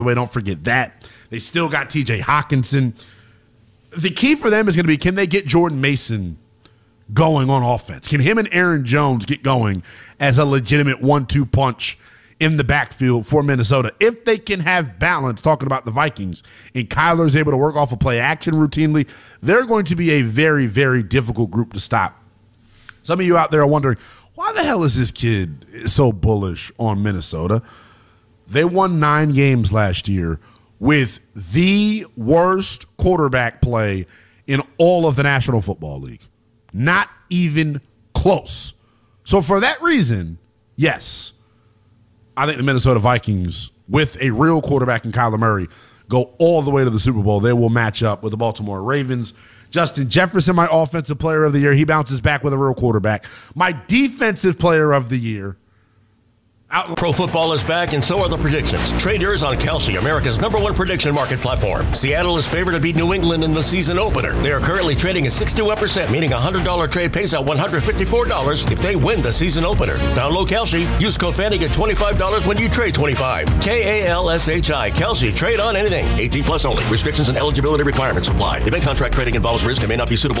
way, don't forget that. They still got TJ Hawkinson. The key for them is going to be, can they get Jordan Mason going on offense? Can him and Aaron Jones get going as a legitimate 1-2 punch in the backfield for Minnesota? If they can have balance, talking about the Vikings, and Kyler's able to work off of play action routinely, they're going to be a very, very difficult group to stop. Some of you out there are wondering, why the hell is this kid so bullish on Minnesota? They won 9 games last year with the worst quarterback play in all of the National Football League. Not even close. So for that reason, yes, I think the Minnesota Vikings, with a real quarterback in Kyler Murray, go all the way to the Super Bowl. They will match up with the Baltimore Ravens. Justin Jefferson, my offensive player of the year. He bounces back with a real quarterback. My defensive player of the year. Pro football is back, and so are the predictions. Trade yours on Kalshi, America's #1 prediction market platform. Seattle is favored to beat New England in the season opener. They are currently trading at 61%, meaning a $100 trade pays out $154 if they win the season opener. Download Kalshi. Use code FANNY, get $25 when you trade $25. KALSHI. Kalshi. Trade on anything. 18 plus only. Restrictions and eligibility requirements apply. Event contract trading involves risk and may not be suitable